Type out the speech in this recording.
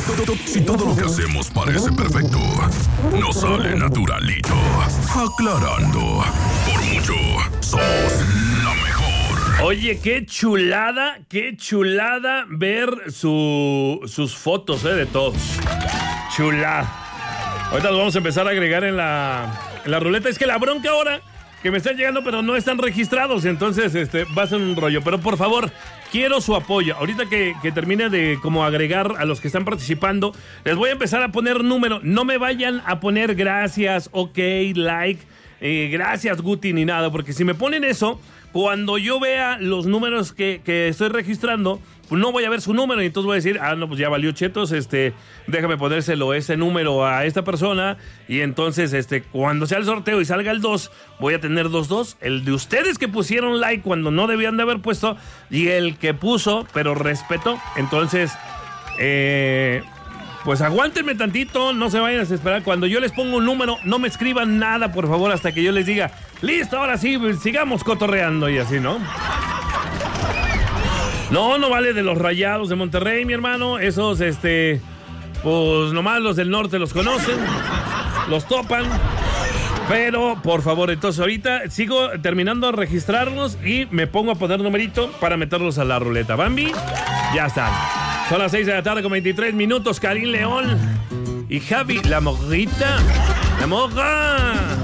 Si todo lo que hacemos parece perfecto, no sale naturalito. Aclarando, por mucho, somos la mejor. Oye, qué chulada ver sus fotos, de todos. Chulada. Ahorita los vamos a empezar a agregar en la ruleta. Es que la bronca ahora, que me están llegando, pero no están registrados, entonces va a ser un rollo. Pero por favor, quiero su apoyo. Ahorita que termine de como agregar a los que están participando, les voy a empezar a poner número. No me vayan a poner gracias, ok, like, gracias Guti, ni nada, porque si me ponen eso, cuando yo vea los números que estoy registrando, pues no voy a ver su número y entonces voy a decir, no, pues ya valió chetos, déjame ponérselo ese número a esta persona y entonces, cuando sea el sorteo y salga el 2, voy a tener 2, el de ustedes que pusieron like cuando no debían de haber puesto y el que puso, pero respeto, entonces, pues aguántenme tantito, no se vayan a desesperar. Cuando yo les pongo un número, no me escriban nada, por favor, hasta que yo les diga, listo, ahora sí, sigamos cotorreando y así, ¿no? No vale de los Rayados de Monterrey, mi hermano. Esos, pues nomás los del norte los conocen, los topan. Pero, por favor, entonces ahorita sigo terminando de registrarlos y me pongo a poner numerito para meterlos a la ruleta. Bambi, ya están. Son las 6 de la tarde con 23 minutos. Karim León y Javi, la morrita. La morra.